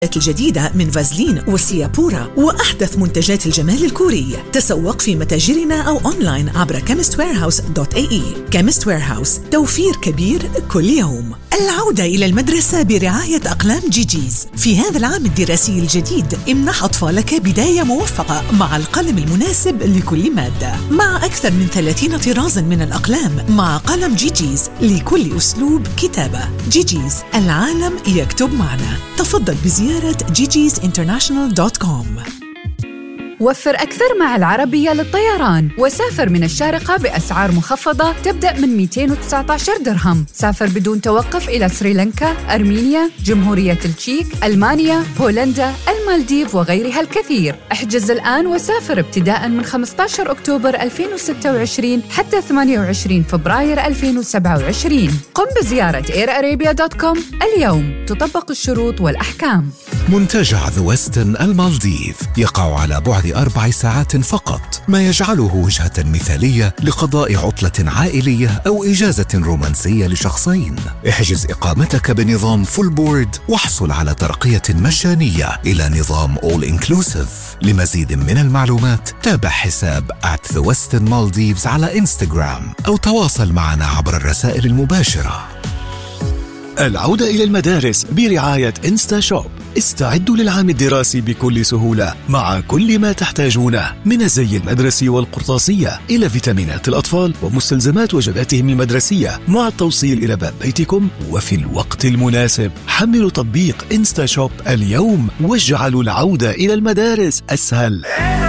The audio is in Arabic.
الجديدة من فازلين وسيابورا وأحدث منتجات الجمال الكوري. تسوق في متاجرنا أو أونلاين عبر chemistwarehouse.ae. Chemist Warehouse، توفير كبير كل يوم. العودة إلى المدرسة برعاية أقلام جيجيز. في هذا العام الدراسي الجديد امنح أطفالك بداية موفقة مع القلم المناسب لكل مادة، مع أكثر من 30 طرازا من الأقلام مع قلم جيجيز لكل أسلوب كتابة. جيجيز، العالم يكتب معنا. تفضل بزيارة gigisinternational.com. وفر أكثر مع العربية للطيران وسافر من الشارقة بأسعار مخفضة تبدأ من 219 درهم. سافر بدون توقف إلى سريلانكا، أرمينيا، جمهورية التشيك، ألمانيا، بولندا، المالديف وغيرها الكثير. احجز الآن وسافر ابتداء من 15 أكتوبر 2026 حتى 28 فبراير 2027. قم بزيارة airarabia.com اليوم. تطبق الشروط والأحكام. منتجع ذا ويستن المالديف يقع على بعد 4 ساعات فقط، ما يجعله وجهة مثالية لقضاء عطلة عائلية أو إجازة رومانسية لشخصين. احجز إقامتك بنظام فول بورد واحصل على ترقية مجانية إلى نظام All Inclusive. لمزيد من المعلومات تابع حساب @thewesternmaldives على إنستغرام أو تواصل معنا عبر الرسائل المباشرة. العودة إلى المدارس برعاية إنستا شوب. استعدوا للعام الدراسي بكل سهولة مع كل ما تحتاجونه من الزي المدرسي والقرطاسية إلى فيتامينات الأطفال ومستلزمات وجباتهم المدرسية مع التوصيل إلى باب بيتكم وفي الوقت المناسب. حملوا تطبيق إنستا شوب اليوم واجعلوا العودة إلى المدارس أسهل.